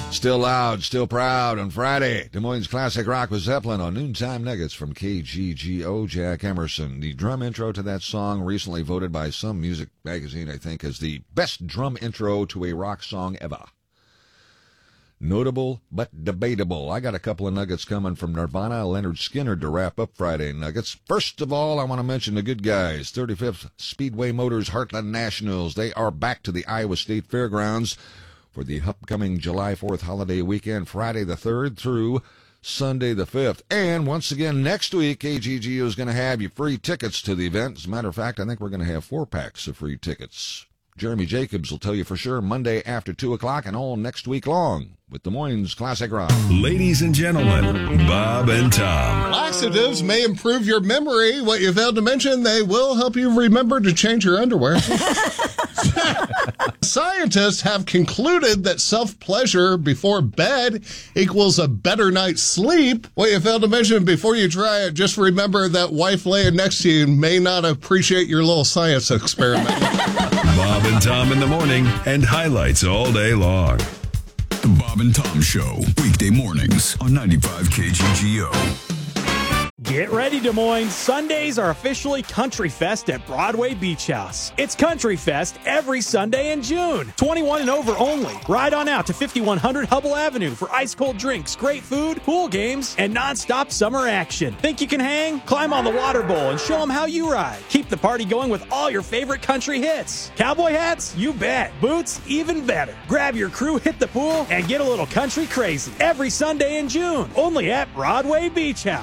Still loud, still proud on Friday. Des Moines Classic Rock with Zeppelin on Noontime Nuggets from KGGO. Jack Emerson. The drum intro to that song recently voted by some music magazine, I think, as the best drum intro to a rock song ever. Notable but debatable. I got a couple of nuggets coming from Nirvana, Leonard Skinner to wrap up Friday Nuggets. First of all, I want to mention the good guys. 35th Speedway Motors Heartland Nationals. They are back to the Iowa State Fairgrounds for the upcoming July 4th holiday weekend, Friday the 3rd through Sunday the 5th. And once again, next week, KGGO is going to have you free tickets to the event. As a matter of fact, I think we're going to have 4-packs of free tickets. Jeremy Jacobs will tell you for sure Monday after 2 o'clock and all next week long with Des Moines Classic Rock. Ladies and gentlemen, Bob and Tom. Laxatives may improve your memory. What you failed to mention, they will help you remember to change your underwear. Scientists have concluded that self-pleasure before bed equals a better night's sleep. What you failed to mention, before you try it, just remember that wife laying next to you may not appreciate your little science experiment. Bob and Tom in the morning and highlights all day long. The Bob and Tom Show, weekday mornings on 95 KGGO. Get ready, Des Moines. Sundays are officially Country Fest at Broadway Beach House. It's Country Fest every Sunday in June. 21 and over only. Ride on out to 5100 Hubble Avenue for ice-cold drinks, great food, pool games, and non-stop summer action. Think you can hang? Climb on the water bowl and show them how you ride. Keep the party going with all your favorite country hits. Cowboy hats? You bet. Boots? Even better. Grab your crew, hit the pool, and get a little country crazy. Every Sunday in June. Only at Broadway Beach House.